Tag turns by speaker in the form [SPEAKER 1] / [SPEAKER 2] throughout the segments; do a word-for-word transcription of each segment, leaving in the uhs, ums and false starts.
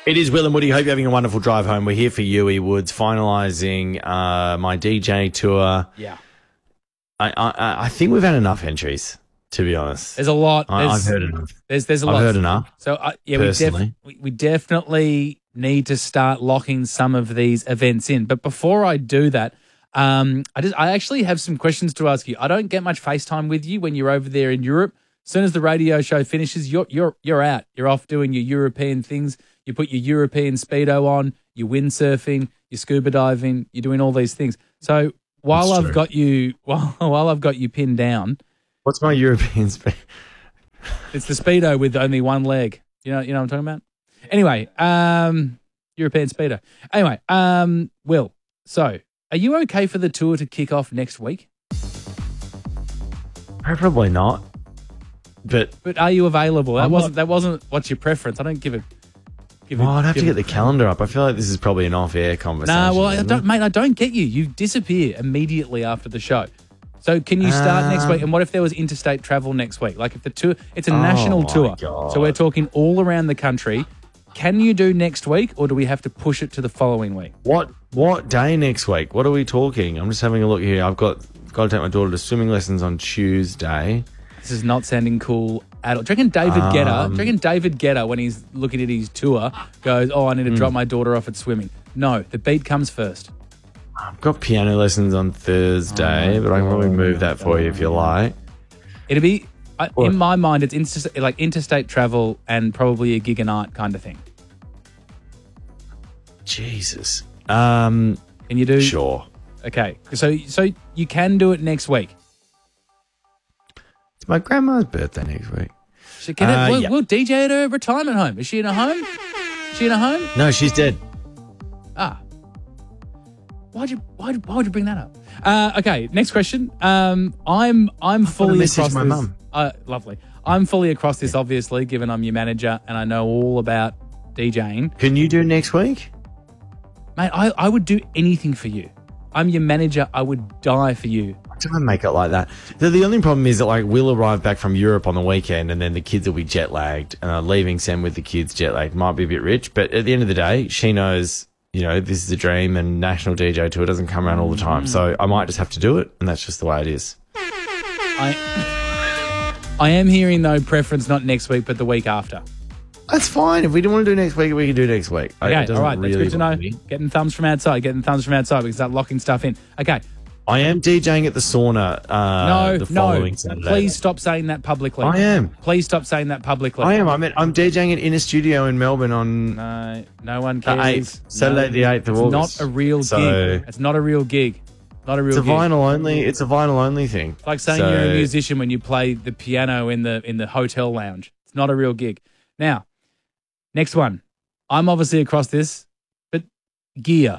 [SPEAKER 1] It is Will and Woody. Hope you're having a wonderful drive home. We're here for Huey Woods, finalising uh, my D J tour.
[SPEAKER 2] Yeah.
[SPEAKER 1] I, I I think we've had enough entries, to be honest.
[SPEAKER 2] There's a lot.
[SPEAKER 1] I,
[SPEAKER 2] There's,
[SPEAKER 1] I've heard enough.
[SPEAKER 2] There's there's a
[SPEAKER 1] I've
[SPEAKER 2] lot.
[SPEAKER 1] heard enough.
[SPEAKER 2] So uh, yeah, we, def-
[SPEAKER 1] personally.
[SPEAKER 2] we we definitely need to start locking some of these events in. But before I do that, um, I just I actually have some questions to ask you. I don't get much FaceTime with you when you're over there in Europe. As soon as the radio show finishes, you're you're you're out. You're off doing your European things. You put your European Speedo on, you're windsurfing, you're scuba diving, you're doing all these things. So while
[SPEAKER 1] That's
[SPEAKER 2] I've
[SPEAKER 1] true.
[SPEAKER 2] got you while while I've got you pinned down,
[SPEAKER 1] What's my European speed?
[SPEAKER 2] it's the Speedo with only one leg. You know, you know what I'm talking about? Anyway, um, European Speedo. Anyway, um, Will, so are you okay for the tour to kick off next week?
[SPEAKER 1] Probably not. But
[SPEAKER 2] But are you available? That
[SPEAKER 1] I'm
[SPEAKER 2] wasn't
[SPEAKER 1] not-
[SPEAKER 2] that wasn't what's your preference? I don't give a give
[SPEAKER 1] well,
[SPEAKER 2] a,
[SPEAKER 1] I'd have to
[SPEAKER 2] give
[SPEAKER 1] get
[SPEAKER 2] a-
[SPEAKER 1] the calendar up. I feel like this is probably an off-air conversation.
[SPEAKER 2] Nah, well, I
[SPEAKER 1] isn't
[SPEAKER 2] don't,
[SPEAKER 1] it?
[SPEAKER 2] mate, I don't get you. You disappear immediately after the show. So can you start next week?
[SPEAKER 1] Um,
[SPEAKER 2] And what if there was interstate travel next week? Like if the tour, it's a
[SPEAKER 1] Oh
[SPEAKER 2] national
[SPEAKER 1] my
[SPEAKER 2] tour.
[SPEAKER 1] God.
[SPEAKER 2] So we're talking all around the country. Can you do next week or do we have to push it to the following week?
[SPEAKER 1] What what day next week? What are we talking? I'm just having a look here. I've got got to take my daughter to swimming lessons on Tuesday.
[SPEAKER 2] This is not sounding cool at all. Do you reckon David Guetta,
[SPEAKER 1] Um,
[SPEAKER 2] do you reckon David Guetta, when he's looking at his tour, goes, oh, I need to
[SPEAKER 1] Hmm.
[SPEAKER 2] drop my daughter off at swimming? No, the beat comes first.
[SPEAKER 1] I've got piano lessons on Thursday,
[SPEAKER 2] Oh,
[SPEAKER 1] but I can probably move that for you if you like.
[SPEAKER 2] It'd be, I
[SPEAKER 1] What?
[SPEAKER 2] in my mind, it's inter- like interstate travel and probably a gig a night kind of thing.
[SPEAKER 1] Jesus. Um,
[SPEAKER 2] Can you do?
[SPEAKER 1] sure.
[SPEAKER 2] Okay, so so you can do it next week.
[SPEAKER 1] It's my grandma's birthday next week.
[SPEAKER 2] So can
[SPEAKER 1] Uh,
[SPEAKER 2] it, we'll,
[SPEAKER 1] yeah.
[SPEAKER 2] we'll D J at her retirement home. Is she in a home? Is she in a home?
[SPEAKER 1] No, she's dead.
[SPEAKER 2] Ah. Why'd you why why would you bring that up? Uh, okay, next question. Um, I'm I'm fully
[SPEAKER 1] message
[SPEAKER 2] across
[SPEAKER 1] my
[SPEAKER 2] this.
[SPEAKER 1] mum.
[SPEAKER 2] Uh, lovely. I'm fully across this, obviously, given I'm your manager and I know all about DJing.
[SPEAKER 1] Can you do next week?
[SPEAKER 2] Mate, I, I would do anything for you. I'm your manager. I would die for you.
[SPEAKER 1] I don't make it like that. The, the only problem is that like we'll arrive back from Europe on the weekend and then the kids will be jet lagged and uh, leaving Sam with the kids jet lagged might be a bit rich. But at the end of the day, she knows, you know, this is a dream and national D J tour doesn't come around all the time. So I might just have to do it and that's just the way it is.
[SPEAKER 2] I I am hearing, though, preference not next week, but the week after.
[SPEAKER 1] That's fine. If we don't want to do next week, we can do next week. It
[SPEAKER 2] Okay,
[SPEAKER 1] doesn't
[SPEAKER 2] all right. That's
[SPEAKER 1] really
[SPEAKER 2] good to know.
[SPEAKER 1] bother me.
[SPEAKER 2] Getting thumbs from outside. Getting thumbs from outside. We can start locking stuff in. Okay.
[SPEAKER 1] I am DJing at the sauna uh,
[SPEAKER 2] No,
[SPEAKER 1] the following
[SPEAKER 2] no.
[SPEAKER 1] Saturday.
[SPEAKER 2] Please stop saying that publicly.
[SPEAKER 1] I am.
[SPEAKER 2] Please stop saying that publicly.
[SPEAKER 1] I am. I'm, at, I'm DJing it in a studio in Melbourne on
[SPEAKER 2] No, no one
[SPEAKER 1] the
[SPEAKER 2] cares.
[SPEAKER 1] eighth, Saturday
[SPEAKER 2] No,
[SPEAKER 1] the eighth of
[SPEAKER 2] it's
[SPEAKER 1] August.
[SPEAKER 2] not a real
[SPEAKER 1] So-
[SPEAKER 2] gig. It's not a real gig. Not a real
[SPEAKER 1] It's a
[SPEAKER 2] gig.
[SPEAKER 1] vinyl only. It's a vinyl only thing.
[SPEAKER 2] It's like saying
[SPEAKER 1] So-
[SPEAKER 2] you're a musician when you play the piano in the in the hotel lounge. It's not a real gig. Now, next one. I'm obviously across this, but gear.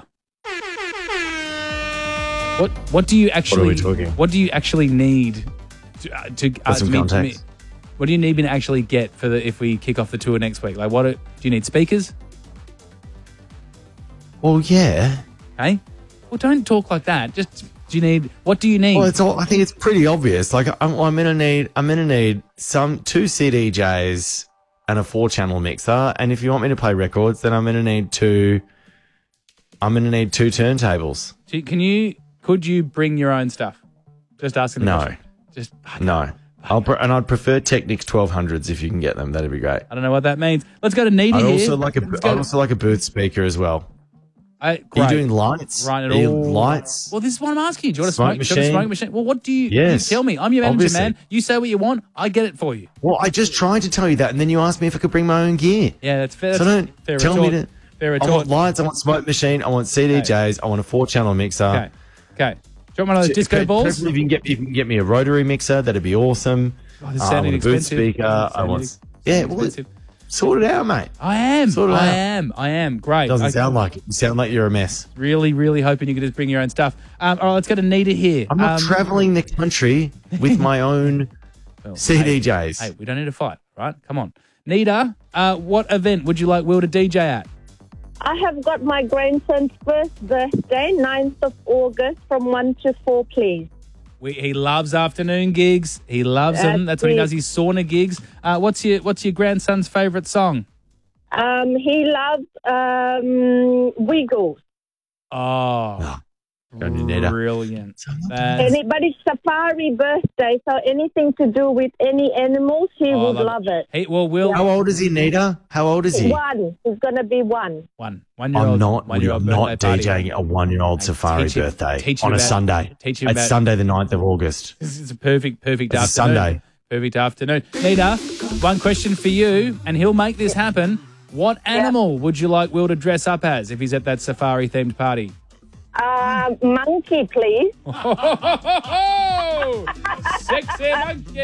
[SPEAKER 2] What what do you actually
[SPEAKER 1] we talking?
[SPEAKER 2] What do you actually need to uh, to, uh,
[SPEAKER 1] some
[SPEAKER 2] to me- to me-
[SPEAKER 1] context.
[SPEAKER 2] What do you need me to actually get for the if we kick off the tour next week? Like, what do you need? Speakers?
[SPEAKER 1] Well, yeah.
[SPEAKER 2] Hey, well, don't talk like that. Just do you need? What do you need?
[SPEAKER 1] Well, it's all. I think it's pretty obvious. Like, I'm, I'm gonna need. I'm gonna need some two C D Js and a four-channel mixer. And if you want me to play records, then I'm gonna need two. I'm gonna need two turntables.
[SPEAKER 2] Do you- Can you? Could you bring your own stuff? Just asking. the
[SPEAKER 1] No.
[SPEAKER 2] question. Just
[SPEAKER 1] No. I'll pre- and I'd prefer Technics twelve hundreds if you can get them. That'd be great.
[SPEAKER 2] I don't know what that means. Let's go to Needy
[SPEAKER 1] I'd
[SPEAKER 2] here.
[SPEAKER 1] also like a.
[SPEAKER 2] Let's go-
[SPEAKER 1] I'd also like a booth speaker as well.
[SPEAKER 2] I,
[SPEAKER 1] Are
[SPEAKER 2] great.
[SPEAKER 1] you doing lights?
[SPEAKER 2] Right at
[SPEAKER 1] Are you
[SPEAKER 2] all.
[SPEAKER 1] lights?
[SPEAKER 2] Well, this is what I'm asking you. Do you want a
[SPEAKER 1] Smoke
[SPEAKER 2] smoke, do you want a
[SPEAKER 1] machine?
[SPEAKER 2] smoke machine? Well, what do you,
[SPEAKER 1] Yes.
[SPEAKER 2] you tell me? I'm your manager,
[SPEAKER 1] Obviously.
[SPEAKER 2] man. You say what you want. I get it for you.
[SPEAKER 1] Well, I just tried to tell you that, and then you asked me if I could bring my own gear.
[SPEAKER 2] Yeah, that's fair.
[SPEAKER 1] So
[SPEAKER 2] That's
[SPEAKER 1] don't
[SPEAKER 2] fair
[SPEAKER 1] tell
[SPEAKER 2] retort.
[SPEAKER 1] me to.
[SPEAKER 2] Fair
[SPEAKER 1] I
[SPEAKER 2] retort.
[SPEAKER 1] want lights. I want smoke machine. I want C D Js. I want a four-channel mixer.
[SPEAKER 2] Okay. Okay. Do you want one of those disco
[SPEAKER 1] Pre-
[SPEAKER 2] balls?
[SPEAKER 1] Preferably if you can get if you can get me a rotary mixer, that'd be awesome.
[SPEAKER 2] Oh, this is
[SPEAKER 1] Uh, I
[SPEAKER 2] sounding
[SPEAKER 1] want a booth
[SPEAKER 2] expensive.
[SPEAKER 1] speaker.
[SPEAKER 2] This is
[SPEAKER 1] I
[SPEAKER 2] sounding
[SPEAKER 1] want.
[SPEAKER 2] ex-
[SPEAKER 1] Yeah,
[SPEAKER 2] sounding
[SPEAKER 1] well,
[SPEAKER 2] expensive.
[SPEAKER 1] sort it out, mate.
[SPEAKER 2] I am.
[SPEAKER 1] Sort it
[SPEAKER 2] I
[SPEAKER 1] out.
[SPEAKER 2] am. I am. Great.
[SPEAKER 1] Doesn't
[SPEAKER 2] I-
[SPEAKER 1] sound like it. You sound like you're a mess.
[SPEAKER 2] Really, really hoping you could just bring your own stuff. Um, all right, let's go to Nita here.
[SPEAKER 1] I'm not
[SPEAKER 2] Um,
[SPEAKER 1] traveling the country with my own
[SPEAKER 2] well,
[SPEAKER 1] C D Js.
[SPEAKER 2] Hey, we don't need to fight, right? Come on. Nita, uh, what event would you like Will to D J at?
[SPEAKER 3] I have got my grandson's first birthday, ninth of August, from one to four, please.
[SPEAKER 2] We, he loves afternoon gigs. He loves them. That's
[SPEAKER 3] That's
[SPEAKER 2] what he
[SPEAKER 3] it.
[SPEAKER 2] does. His sauna gigs. Uh, what's your What's your grandson's favourite song?
[SPEAKER 3] Um, he loves um, Wiggles.
[SPEAKER 2] Oh,
[SPEAKER 1] Don't you need her?
[SPEAKER 2] brilliant.
[SPEAKER 3] And
[SPEAKER 2] That's,
[SPEAKER 3] it, but it's Safari birthday, so anything to do with any animals, he
[SPEAKER 2] Oh, I
[SPEAKER 3] would
[SPEAKER 2] love
[SPEAKER 3] love it.
[SPEAKER 2] hey, well, Will,
[SPEAKER 1] How old is he, Nita? How old is he?
[SPEAKER 3] One. He's going to be one.
[SPEAKER 2] one, one year old.
[SPEAKER 1] I'm not,
[SPEAKER 2] one year old
[SPEAKER 1] I'm not
[SPEAKER 2] birthday party.
[SPEAKER 1] DJing a one-year-old
[SPEAKER 2] Hey,
[SPEAKER 1] safari
[SPEAKER 2] teach him-
[SPEAKER 1] birthday
[SPEAKER 2] teach him
[SPEAKER 1] on a
[SPEAKER 2] about-
[SPEAKER 1] Sunday.
[SPEAKER 2] teach him
[SPEAKER 1] It's
[SPEAKER 2] about-
[SPEAKER 1] Sunday the ninth of August.
[SPEAKER 2] This is a perfect, perfect
[SPEAKER 1] It's a
[SPEAKER 2] afternoon.
[SPEAKER 1] Sunday.
[SPEAKER 2] Perfect afternoon. Nita, one question for you, and he'll make this happen. What animal would you like Will to dress up as if he's at that safari-themed party?
[SPEAKER 3] Uh, monkey, please.
[SPEAKER 2] Oh, sexy monkey.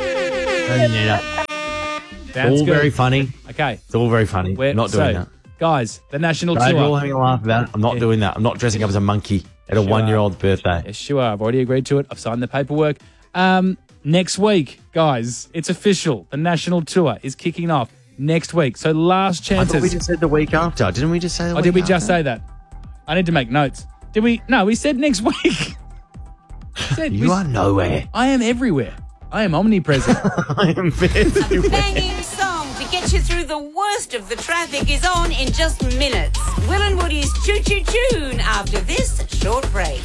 [SPEAKER 1] Nita.
[SPEAKER 2] Sounds
[SPEAKER 1] All
[SPEAKER 2] good.
[SPEAKER 1] very funny.
[SPEAKER 2] Okay.
[SPEAKER 1] It's all very funny.
[SPEAKER 2] We're-
[SPEAKER 1] not doing
[SPEAKER 2] so,
[SPEAKER 1] that.
[SPEAKER 2] Guys, the national
[SPEAKER 1] Right, we're all
[SPEAKER 2] tour.
[SPEAKER 1] having a laugh about it. I'm not
[SPEAKER 2] Yeah.
[SPEAKER 1] doing that. I'm not dressing up as a monkey at a
[SPEAKER 2] Sure.
[SPEAKER 1] one-year-old birthday.
[SPEAKER 2] Yes, you are. I've already agreed to it. I've signed the paperwork. Um, next week, guys, it's official. The national tour is kicking off next week. So last
[SPEAKER 1] I thought we
[SPEAKER 2] chances.
[SPEAKER 1] just said the week after. Didn't we just say the
[SPEAKER 2] Oh,
[SPEAKER 1] week
[SPEAKER 2] did we
[SPEAKER 1] after?
[SPEAKER 2] just say that? I need to make notes. Did we? No, we said next week. Said- we-
[SPEAKER 1] You are nowhere.
[SPEAKER 2] I am everywhere. I am omnipresent.
[SPEAKER 1] I am very
[SPEAKER 4] Banging song to get you through the worst of the traffic is on in just minutes. Will and Woody's Choo Choo Tune after this short break.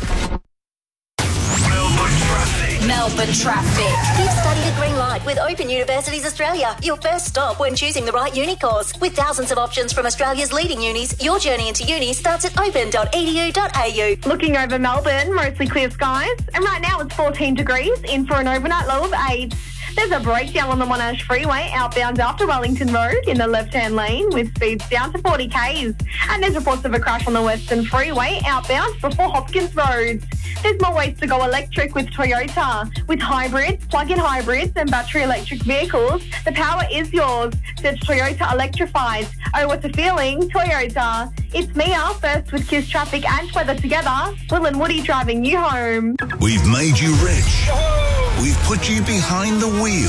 [SPEAKER 5] Melbourne traffic.
[SPEAKER 6] Melbourne traffic. You've studied a green light with Open Universities Australia. Your first stop when choosing the right uni course. With thousands of options from Australia's leading unis, your journey into uni starts at open dot e d u dot a u.
[SPEAKER 7] Looking over Melbourne, mostly clear skies, and right now it's fourteen degrees, in for an overnight low of eight. There's a breakdown on the Monash Freeway outbound after Wellington Road in the left-hand lane with speeds down to forty k's. And there's reports of a crash on the Western Freeway outbound before Hopkins Road. There's more ways to go electric with Toyota. With hybrids, plug-in hybrids and battery electric vehicles, the power is yours. Search Toyota Electrified. Oh, what's a feeling? Toyota. It's Mia, first with Kiss Traffic and weather together. Will and Woody driving you home.
[SPEAKER 5] We've made you rich. We've put you behind the wheel.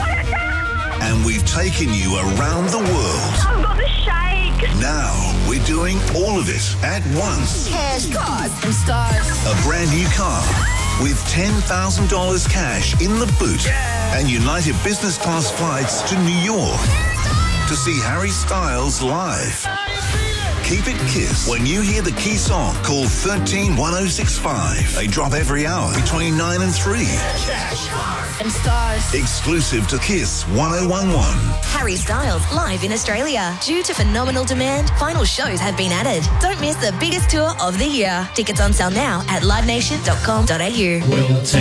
[SPEAKER 5] And we've taken you around the world.
[SPEAKER 7] I've got the shake.
[SPEAKER 5] Now we're doing all of it at once.
[SPEAKER 6] Cash, cars, and stars.
[SPEAKER 5] A brand new car with ten thousand dollars cash in the boot and United Business Class flights to New York to see Harry Styles live. Keep it Kiss. When you hear the key song, call one three one oh six five. They drop every hour between nine and three.
[SPEAKER 6] And stars.
[SPEAKER 5] Exclusive to Kiss one oh one one.
[SPEAKER 6] Harry Styles live in Australia. Due to phenomenal demand, final shows have been added. Don't miss the biggest tour of the year. Tickets on sale now at live nation dot com dot a u.